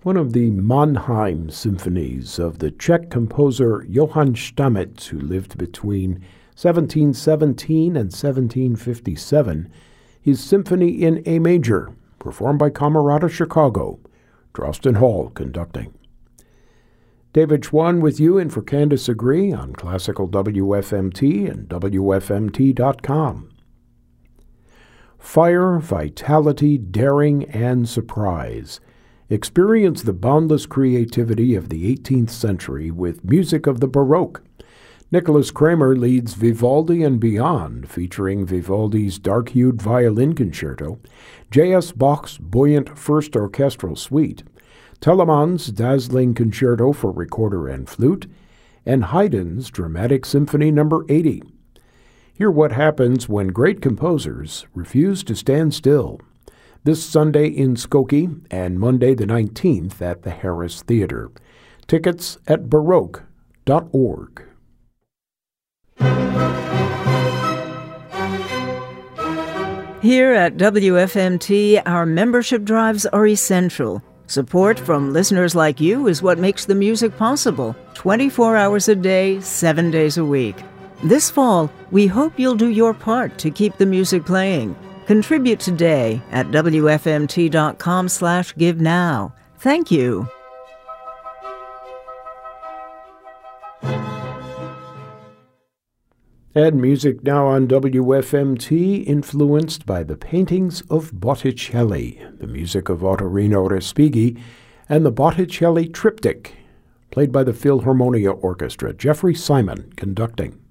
one of the Mannheim symphonies of the Czech composer Johann Stamitz, who lived between 1717 and 1757, his Symphony in A Major, performed by Camerata Chicago, Drosten Hall conducting. David Schwann with you in for Candace Agree on Classical WFMT and WFMT.com. Fire, vitality, daring, and surprise. Experience the boundless creativity of the 18th century with music of the Baroque. Nicholas Kramer leads Vivaldi and Beyond, featuring Vivaldi's dark-hued violin concerto, J.S. Bach's buoyant First Orchestral Suite, Telemann's dazzling concerto for recorder and flute, and Haydn's Dramatic Symphony No. 80. Hear what happens when great composers refuse to stand still. This Sunday in Skokie and Monday the 19th at the Harris Theater. Tickets at baroque.org. Here at WFMT, our membership drives are essential. Support from listeners like you is what makes the music possible, 24 hours a day, 7 days a week. This fall, we hope you'll do your part to keep the music playing. Contribute today at WFMT.com/give now. Thank you. And music now on WFMT, influenced by the paintings of Botticelli, the music of Ottorino Respighi, and the Botticelli Triptych, played by the Philharmonia Orchestra. Jeffrey Simon conducting.